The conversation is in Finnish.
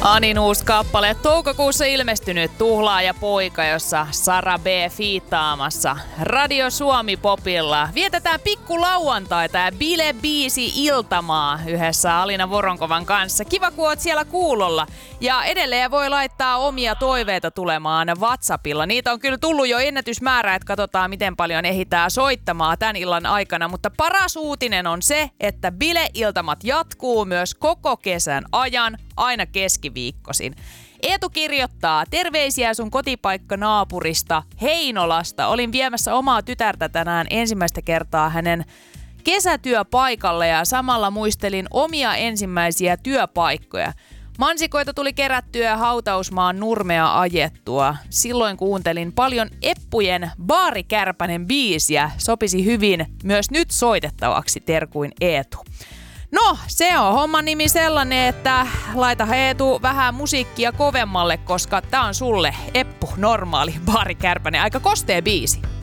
Anin uusi kappale, toukokuussa ilmestynyt Tuhlaaja poika, jossa Sara B. fiittaamassa Radio Suomi Popilla. Vietetään pikku lauantaita ja bile-biisi iltamaa yhdessä Alina Voronkovan kanssa. Kiva, kun oot siellä kuulolla. Ja edelleen voi laittaa omia toiveita tulemaan WhatsAppilla. Niitä on kyllä tullut jo ennätysmäärä, että katsotaan miten paljon ehditään soittamaan tämän illan aikana. Mutta paras uutinen on se, että bile-iltamat jatkuu myös koko kesän ajan, aina keskiviikkosin. Eetu kirjoittaa, terveisiä sun kotipaikka-naapurista Heinolasta. Olin viemässä omaa tytärtä tänään ensimmäistä kertaa hänen kesätyöpaikalle ja samalla muistelin omia ensimmäisiä työpaikkoja. Mansikoita tuli kerättyä ja hautausmaan nurmea ajettua. Silloin kuuntelin paljon Eppujen Baarikärpänen biisiä. Sopisi hyvin myös nyt soitettavaksi, terkuin Eetu. No, se on homman nimi sellainen, että laita Eetu vähän musiikkia kovemmalle, koska tää on sulle Eppu normaali Baarikärpänen. Aika kostea biisi.